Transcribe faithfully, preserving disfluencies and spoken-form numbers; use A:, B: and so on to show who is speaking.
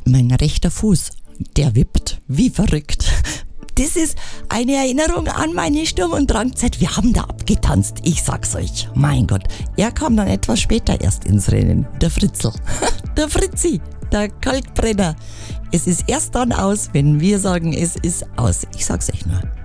A: Mein rechter Fuß, der wippt wie verrückt. Das ist eine Erinnerung an meine Sturm- und Drangzeit. Wir haben da abgetanzt, ich sag's euch. Mein Gott, er kam dann etwas später erst ins Rennen. Der Fritzl, der Fritzi, der Kalkbrenner. Es ist erst dann aus, wenn wir sagen, es ist aus. Ich sag's euch nur.